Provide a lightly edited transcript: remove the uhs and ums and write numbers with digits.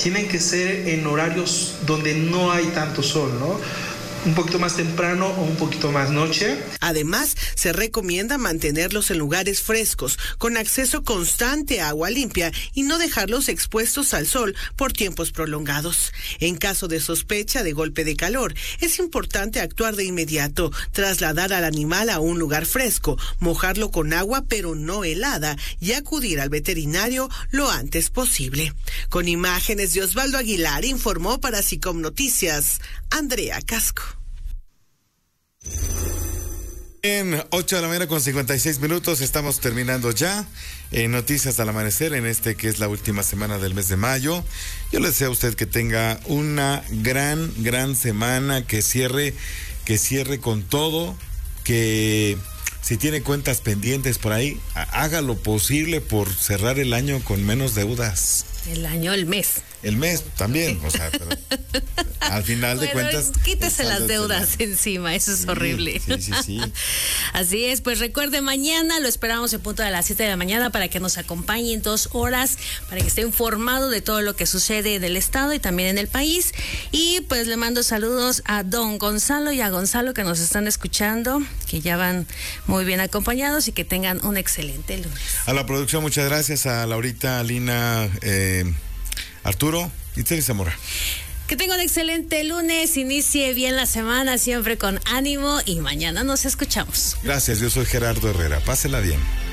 tienen que ser en horarios donde no hay tanto sol, ¿no? Un poquito más temprano o un poquito más noche. Además, se recomienda mantenerlos en lugares frescos, con acceso constante a agua limpia y no dejarlos expuestos al sol por tiempos prolongados. En caso de sospecha de golpe de calor, es importante actuar de inmediato, trasladar al animal a un lugar fresco, mojarlo con agua pero no helada y acudir al veterinario lo antes posible. Con imágenes de Osvaldo Aguilar, informó para SICOM Noticias, Andrea Casco. En 8 de la mañana con 56 minutos, estamos terminando ya Noticias al Amanecer en que es la última semana del mes de mayo. Yo le deseo a usted que tenga una gran semana, que cierre con todo, que si tiene cuentas pendientes por ahí, haga lo posible por cerrar el año con menos deudas. El mes. El mes también, o sea, pero al final de cuentas... Quítese las deudas encima, eso es horrible. Sí. Así es, pues recuerde, mañana lo esperamos en punto de las 7 de la mañana para que nos acompañe en 2 horas, para que esté informado de todo lo que sucede en el estado y también en el país. Y pues le mando saludos a don Gonzalo y a Gonzalo que nos están escuchando, que ya van muy bien acompañados y que tengan un excelente lunes. A la producción, muchas gracias, a Laurita, Lina, Arturo y Teresa Zamora. Que tenga un excelente lunes, inicie bien la semana, siempre con ánimo y mañana nos escuchamos. Gracias, yo soy Gerardo Herrera, pásela bien.